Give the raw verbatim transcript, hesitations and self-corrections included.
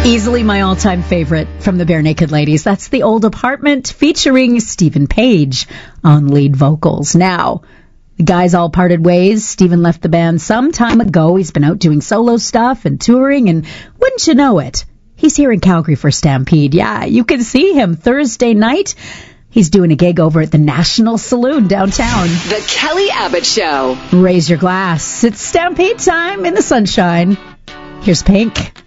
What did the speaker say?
Easily my all-time favorite from the Bare Naked Ladies. That's The Old Apartment featuring Stephen Page on lead vocals. Now, the guys all parted ways. Stephen left the band some time ago. He's been out doing solo stuff and touring, and wouldn't you know it, he's here in Calgary for Stampede. Yeah, you can see him Thursday night. He's doing a gig over at the National Saloon downtown. The Kelly Abbott Show. Raise your glass. It's Stampede time in the sunshine. Here's Pink.